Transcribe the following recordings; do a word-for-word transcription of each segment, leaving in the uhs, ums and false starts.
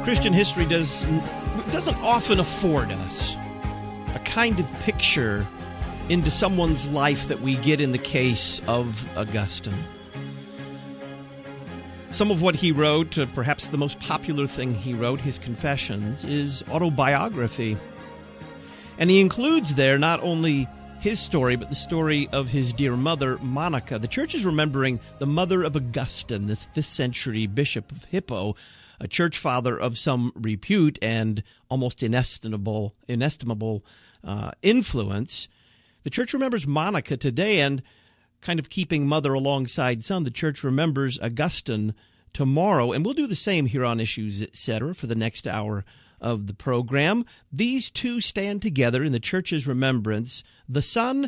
Christian history does, doesn't often afford us a kind of picture into someone's life that we get in the case of Augustine. Some of what he wrote, uh, perhaps the most popular thing he wrote, his Confessions, is autobiography. And he includes there not only his story, but the story of his dear mother, Monica. The church is remembering the mother of Augustine, the fifth century bishop of Hippo, a church father of some repute and almost inestimable, inestimable uh, influence. The church remembers Monica today, and kind of keeping mother alongside son, the church remembers Augustine tomorrow. And we'll do the same here on Issues, et cetera, for the next hour of the program. These two stand together in the church's remembrance. The son,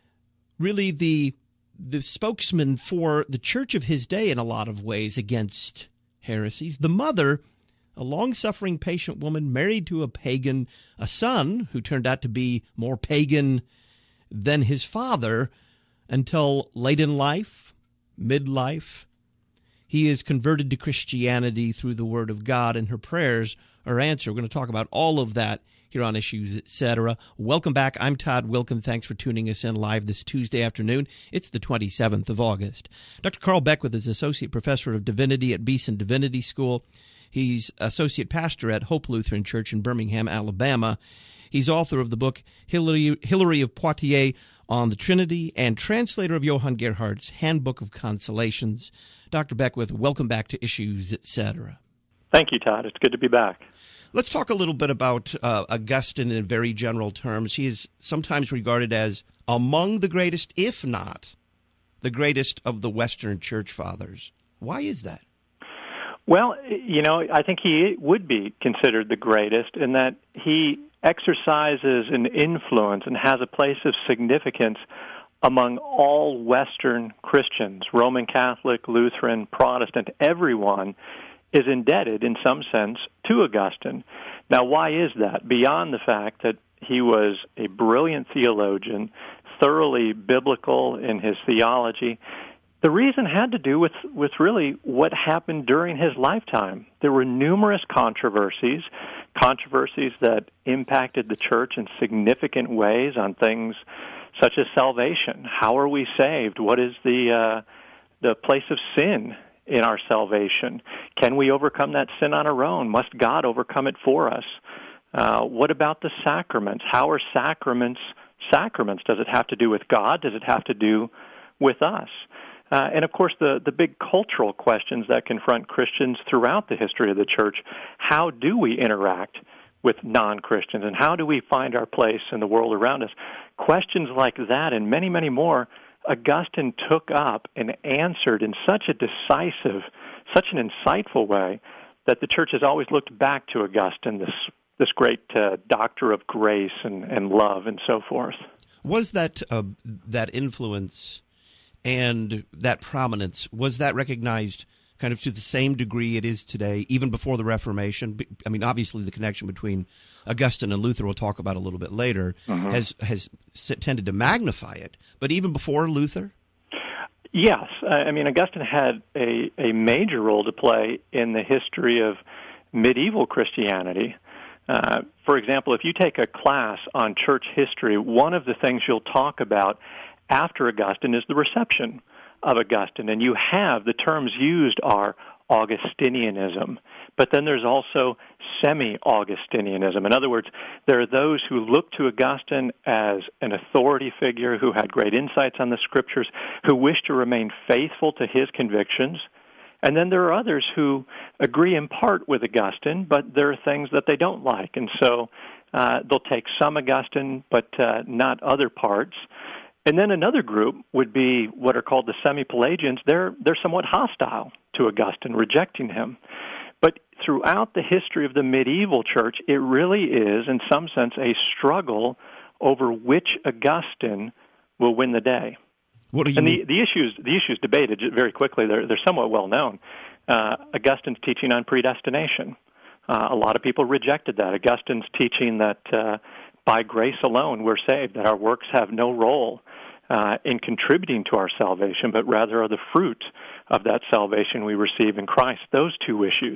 really the the spokesman for the church of his day in a lot of ways against heresies. The mother, a long-suffering, patient woman married to a pagan, a son who turned out to be more pagan than his father until late in life, midlife. He is converted to Christianity through the Word of God, and her prayers are answered. We're going to talk about all of that here on Issues, et cetera. Welcome back. I'm Todd Wilken. Thanks for tuning us in live this Tuesday afternoon. It's the twenty-seventh of August. Doctor Carl Beckwith is Associate Professor of Divinity at Beeson Divinity School. He's Associate Pastor at Hope Lutheran Church in Birmingham, Alabama. He's author of the book Hilary, Hilary of Poitiers on the Trinity and translator of Johann Gerhardt's Handbook of Consolations. Doctor Beckwith, welcome back to Issues, et cetera. Thank you, Todd. It's good to be back. Let's talk a little bit about uh, Augustine in very general terms. He is sometimes regarded as among the greatest, if not the greatest of the Western Church Fathers. Why is that? Well, you know, I think he would be considered the greatest in that he exercises an influence and has a place of significance among all Western Christians, Roman Catholic, Lutheran, Protestant. Everyone is indebted in some sense to Augustine. Now, why is that? Beyond the fact that he was a brilliant theologian, thoroughly biblical in his theology, the reason had to do with, with really what happened during his lifetime. There were numerous controversies, controversies that impacted the church in significant ways on things such as salvation. How are we saved? What is the uh, the place of sin in our salvation? Can we overcome that sin on our own? Must God overcome it for us? Uh, what about the sacraments? How are sacraments sacraments? Does it have to do with God? Does it have to do with us? Uh, and, of course, the, the big cultural questions that confront Christians throughout the history of the church. How do we interact with non-Christians, and how do we find our place in the world around us? Questions like that and many, many more, Augustine took up and answered in such a decisive, such an insightful way that the church has always looked back to Augustine, this this great uh, doctor of grace and, and love and so forth. Was that uh, that influence and that prominence, was that recognized kind of to the same degree it is today, even before the Reformation? I mean, obviously the connection between Augustine and Luther, we'll talk about a little bit later, mm-hmm. has has tended to magnify it. But even before Luther? Yes. I mean, Augustine had a, a major role to play in the history of medieval Christianity. Uh, for example, if you take a class on church history, one of the things you'll talk about after Augustine is the reception of Augustine. And you have, the terms used are Augustinianism, but then there's also semi-Augustinianism. In other words, there are those who look to Augustine as an authority figure who had great insights on the Scriptures, who wish to remain faithful to his convictions. And then there are others who agree in part with Augustine, but there are things that they don't like. And so uh, they'll take some Augustine, but uh, not other parts. And then another group would be what are called the semi-Pelagians. They're, they're somewhat hostile to Augustine, rejecting him. But throughout the history of the medieval church, it really is, in some sense, a struggle over which Augustine will win the day. What do you and mean? the, the issues the issues debated very quickly. They're they're somewhat well known. Uh, Augustine's teaching on predestination. Uh, a lot of people rejected that. Augustine's teaching that uh, by grace alone we're saved, that our works have no role uh, in contributing to our salvation, but rather are the fruit of that salvation we receive in Christ. Those two issues.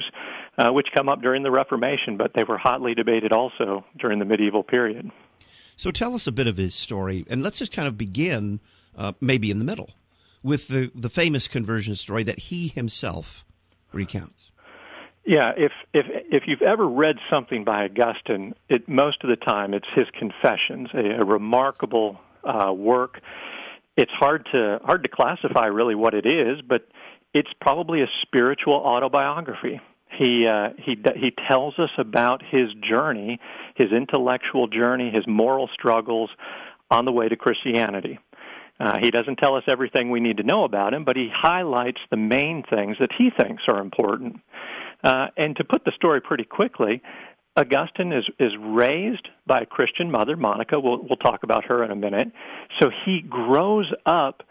uh, which come up during the Reformation, but they were hotly debated also during the medieval period. So tell us a bit of his story, and let's just kind of begin uh, maybe in the middle with the, the famous conversion story that he himself recounts. Yeah, if if if you've ever read something by Augustine, it most of the time it's his Confessions, a, a remarkable uh, work. It's hard to hard to classify really what it is, but it's probably a spiritual autobiography. He uh, he he tells us about his journey, his intellectual journey, his moral struggles on the way to Christianity. Uh, he doesn't tell us everything we need to know about him, but he highlights the main things that he thinks are important. Uh, and to put the story pretty quickly, Augustine is, is raised by a Christian mother, Monica. We'll, we'll talk about her in a minute. So he grows up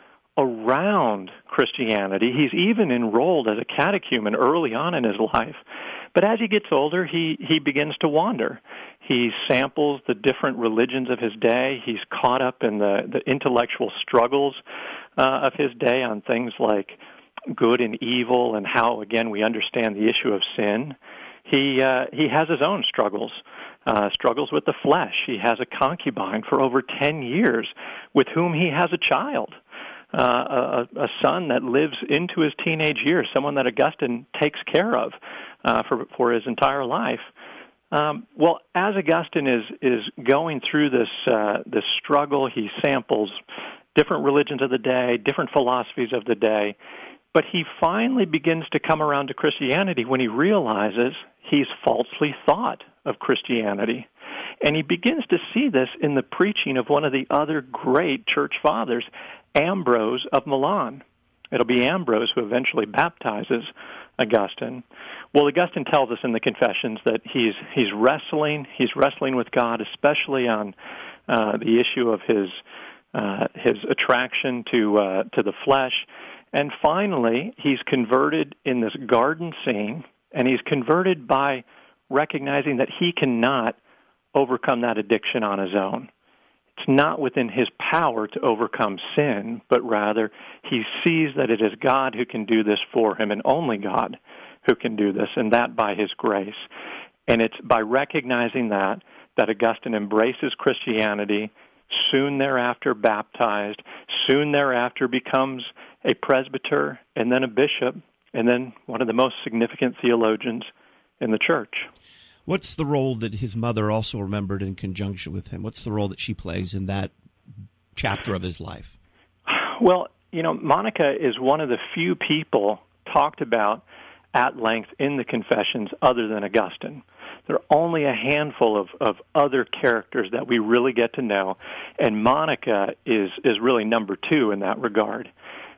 around Christianity. He's even enrolled as a catechumen early on in his life. But as he gets older, he, he begins to wander. He samples the different religions of his day. He's caught up in the, the intellectual struggles uh, of his day on things like good and evil and how, again, we understand the issue of sin. He uh, he has his own struggles, uh, struggles with the flesh. He has a concubine for over ten years with whom he has a child, uh, a, a son that lives into his teenage years, someone that Augustine takes care of uh, for, for his entire life. Um, well, as Augustine is, is going through this uh, this struggle, he samples different religions of the day, different philosophies of the day, but he finally begins to come around to Christianity when he realizes he's falsely thought of Christianity. And he begins to see this in the preaching of one of the other great church fathers, Ambrose of Milan. It'll be Ambrose who eventually baptizes Augustine. Well, Augustine tells us in the Confessions that he's he's wrestling, he's wrestling with God, especially on uh, the issue of his uh, his attraction to uh, to the flesh. And finally, he's converted in this garden scene, and he's converted by recognizing that he cannot overcome that addiction on his own. It's not within his power to overcome sin, but rather he sees that it is God who can do this for him, and only God who can do this, and that by his grace. And it's by recognizing that that Augustine embraces Christianity, soon thereafter baptized, soon thereafter becomes a presbyter, and then a bishop, and then one of the most significant theologians in the church. What's the role that his mother also remembered in conjunction with him? What's the role that she plays in that chapter of his life? Well, you know, Monica is one of the few people talked about at length in the Confessions other than Augustine. There are only a handful of, of other characters that we really get to know, and Monica is, is really number two in that regard.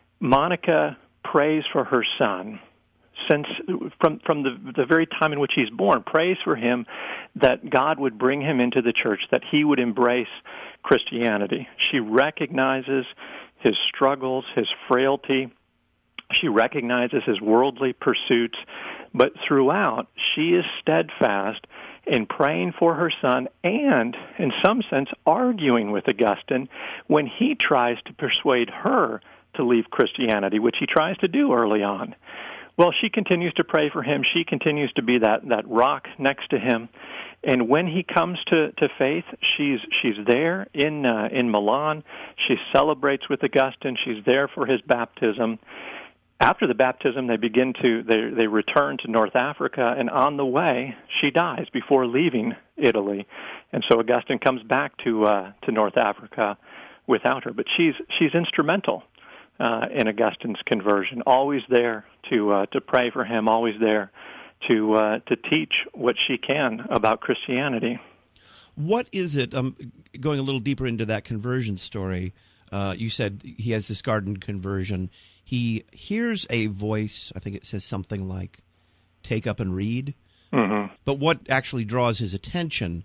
Monica prays for her son since from from the the very time in which he's born, prays for him that God would bring him into the church, that he would embrace Christianity. She recognizes his struggles, his frailty. She recognizes his worldly pursuits, but throughout she is steadfast in praying for her son and, in some sense, arguing with Augustine when he tries to persuade her to leave Christianity, which he tries to do early on. Well, she continues to pray for him. She continues to be that, that rock next to him. And when he comes to, to faith, she's she's there in uh, in Milan. She celebrates with Augustine. She's there for his baptism. After the baptism, they begin to they they return to North Africa, and on the way, she dies before leaving Italy. And so Augustine comes back to uh, to North Africa without her. But she's she's instrumental Uh, in Augustine's conversion, always there to uh, to pray for him, always there to uh, to teach what she can about Christianity. What is it? Um, going a little deeper into that conversion story, uh, you said he has this garden conversion. He hears a voice. I think it says something like, "Take up and read." Mm-hmm. But what actually draws his attention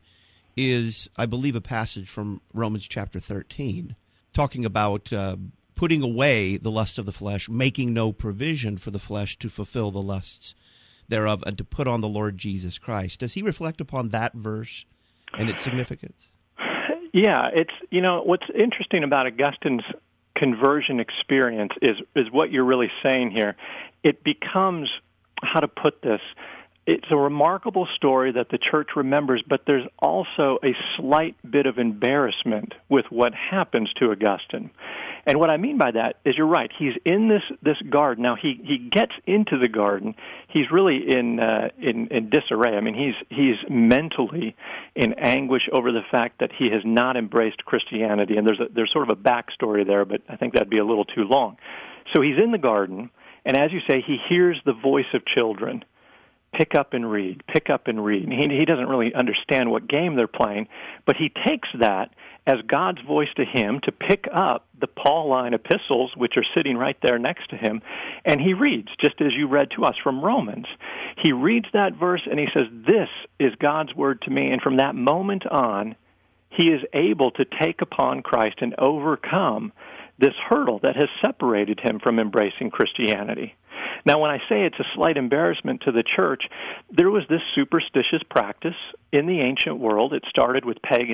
is, I believe, a passage from Romans chapter thirteen, talking about Uh, putting away the lust of the flesh, making no provision for the flesh to fulfill the lusts thereof, and to put on the Lord Jesus Christ. Does he reflect upon that verse and its significance? Yeah, it's, you know, what's interesting about Augustine's conversion experience is is what you're really saying here. It becomes, how to put this, it's a remarkable story that the church remembers, but there's also a slight bit of embarrassment with what happens to Augustine. And what I mean by that is, you're right, he's in this, this garden. Now, he, he gets into the garden. He's really in, uh, in in disarray. I mean, he's he's mentally in anguish over the fact that he has not embraced Christianity. And there's a, there's sort of a backstory there, but I think that'd be a little too long. So he's in the garden, and as you say, he hears the voice of children. Pick up and read, pick up and read. And he, he doesn't really understand what game they're playing, but he takes that as God's voice to him to pick up the Pauline epistles, which are sitting right there next to him, and he reads, just as you read to us from Romans. He reads that verse, and he says, this is God's word to me. And from that moment on, he is able to take upon Christ and overcome this hurdle that has separated him from embracing Christianity. Now, when I say it's a slight embarrassment to the church, there was this superstitious practice in the ancient world. It started with pagan